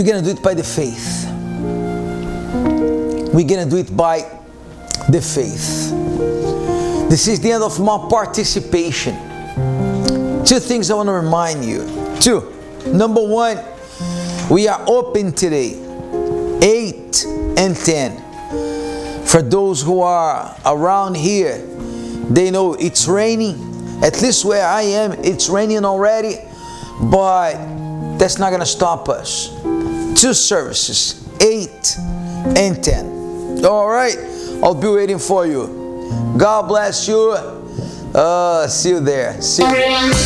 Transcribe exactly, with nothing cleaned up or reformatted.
going to do it by the faith. We're going to do it by the faith. This is the end of my participation. Two things I want to remind you. Two. Number one, we are open today, eight and ten. For those who are around here, they know it's raining. At least where I am, it's raining already. But that's not going to stop us. Two services, eight and ten. All right, I'll be waiting for you. God bless you. Uh, see you there. See you there.